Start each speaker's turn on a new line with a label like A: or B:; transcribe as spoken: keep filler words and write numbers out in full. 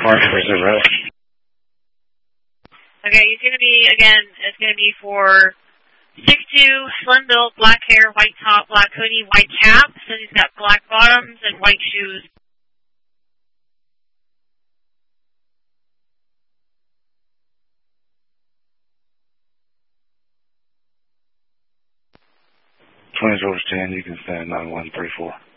A: Park Preserve Road.
B: Okay, he's going to be, again, it's going to be for six two, slim build, black hair, white top, black hoodie, white cap. So he's got black bottoms and white shoes.
A: twenty over ten, you can send nine one three four.